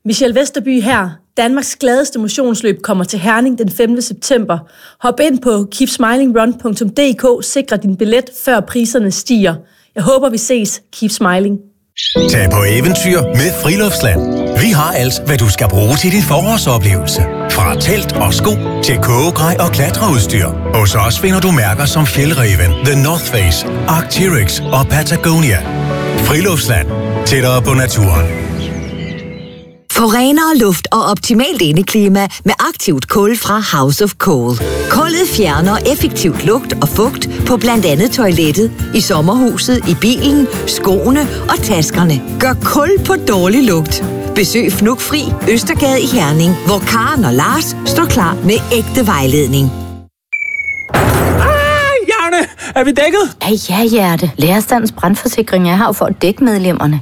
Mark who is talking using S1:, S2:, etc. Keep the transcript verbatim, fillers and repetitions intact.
S1: Michelle Vesterby her. Danmarks gladeste motionsløb kommer til Herning den femte september. Hop ind på keep smiling run punktum d k, sikre din billet, før priserne stiger. Jeg håber, vi ses. Keep smiling.
S2: Tag på eventyr med Friluftsland. Vi har alt, hvad du skal bruge til din forårsoplevelse. Fra telt og sko til kogegrej og klatreudstyr. Hos os finder du mærker som Fjällräven, The North Face, Arc'teryx og Patagonia. Friluftsland. Tættere på naturen.
S3: Få renere luft og optimalt indeklima med aktivt kul fra House of Kul. Kullet fjerner effektivt lugt og fugt på blandt andet toilettet, i sommerhuset, i bilen, skoene og taskerne. Gør kul på dårlig lugt. Besøg Fnugfri Østergade i Herning, hvor Karen og Lars står klar med ægte vejledning.
S4: Er vi dækket?
S5: Ja, ja, hjerte. Lærerstandens brandforsikring er her for at dække medlemmerne.